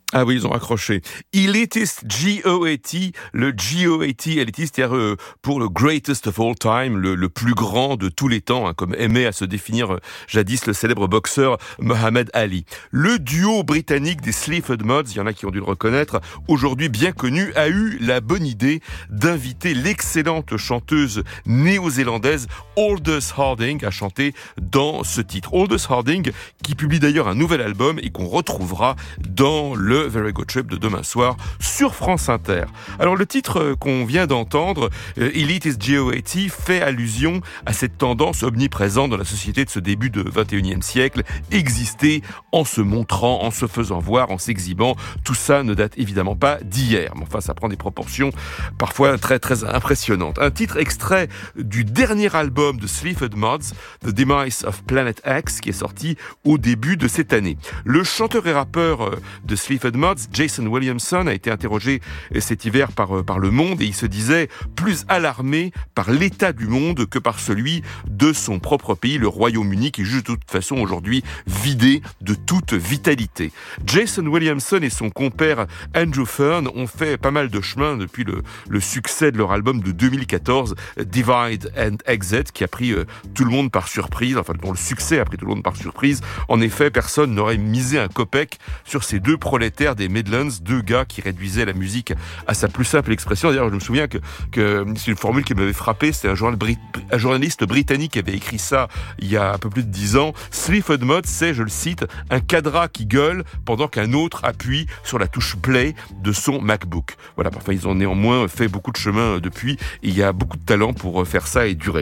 Ah oui, ils ont accroché. Elitist, G-O-A-T, le G-O-A-T, elitist, c'est-à-dire pour le greatest of all time, le plus grand de tous les temps, hein, comme aimait à se définir jadis le célèbre boxeur Muhammad Ali. Le duo britannique des Sleaford Mods, il y en a qui ont dû le reconnaître, aujourd'hui bien connu, a eu la bonne idée d'inviter l'excellente chanteuse néo-zélandaise Aldous Harding à chanter dans ce titre. Aldous Harding, qui publie d'ailleurs un nouvel album et qu'on retrouvera dans le Very Good Trip de demain soir sur France Inter. Alors le titre qu'on vient d'entendre, Elitist G-O-A-T, fait allusion à cette tendance omniprésente dans la société de ce début de 21e siècle, exister en se montrant, en se faisant voir, en s'exhibant. Tout ça ne date évidemment pas d'hier, mais enfin ça prend des proportions parfois très très impressionnantes. Un titre extrait du dernier album de Sleaford Mods, The Demise of Planet X, qui est sorti au début de cette année. Le chanteur et rappeur de Sleaford Mods, Jason Williamson, a été interrogé cet hiver par Le Monde et il se disait plus alarmé par l'état du monde que par celui de son propre pays, le Royaume-Uni, qui est juste de toute façon aujourd'hui vidé de toute vitalité. Jason Williamson et son compère Andrew Fern ont fait pas mal de chemin depuis le succès de leur album de 2014, Divide and Exit, qui a pris tout le monde par surprise, enfin dont le succès a pris tout le monde par surprise. En effet, personne n'aurait misé un copec sur ces deux prolétaires des Midlands, deux gars qui réduisaient la musique à sa plus simple expression. D'ailleurs, je me souviens que c'est une formule qui m'avait frappé. C'était un journaliste britannique qui avait écrit ça il y a un peu plus de 10 ans. Sleaford Mods, c'est, je le cite, un cadra qui gueule pendant qu'un autre appuie sur la touche play de son MacBook. Voilà, parfois ils ont néanmoins fait beaucoup de chemin depuis et il y a beaucoup de talent pour faire ça et durer.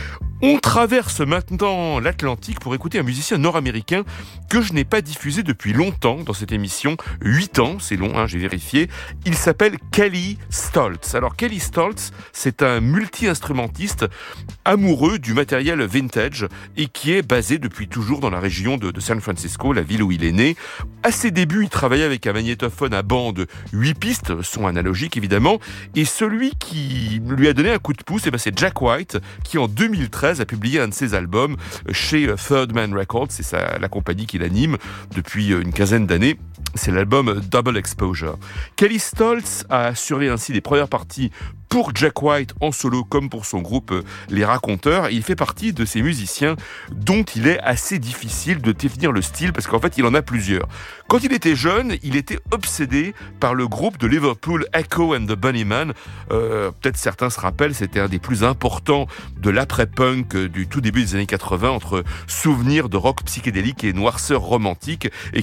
On traverse maintenant l'Atlantique pour écouter un musicien nord-américain que je n'ai pas diffusé depuis longtemps dans cette émission. 8 ans, c'est long, hein, j'ai vérifié. Il s'appelle Kelly Stoltz. Alors Kelly Stoltz, c'est un multi-instrumentiste amoureux du matériel vintage et qui est basé depuis toujours dans la région de San Francisco, la ville où il est né. À ses débuts, il travaillait avec un magnétophone à bande 8 pistes, son analogique évidemment, et celui qui lui a donné un coup de pouce, c'est Jack White, qui en 2013 a publié un de ses albums chez Third Man Records, c'est la compagnie qui l'anime depuis une quinzaine d'années. C'est l'album Double Exposure. Kelly Stoltz a assuré ainsi les premières parties pour Jack White en solo comme pour son groupe Les Raconteurs. Il fait partie de ces musiciens dont il est assez difficile de définir le style parce qu'en fait il en a plusieurs. Quand il était jeune, il était obsédé par le groupe de Liverpool Echo and the Bunnymen. Peut-être certains se rappellent, c'était un des plus importants de l'après-punk du tout début des années 80 entre souvenirs de rock psychédélique et noirceur romantique. Et